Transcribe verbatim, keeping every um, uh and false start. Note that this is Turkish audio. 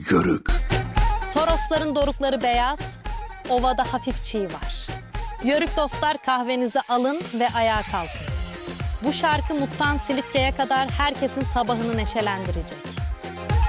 körük. Torosların dorukları beyaz, ovada hafif çiğ var. Yörük dostlar, kahvenizi alın ve ayağa kalkın. Bu şarkı Mut'tan Silifke'ye kadar herkesin sabahını neşelendirecek.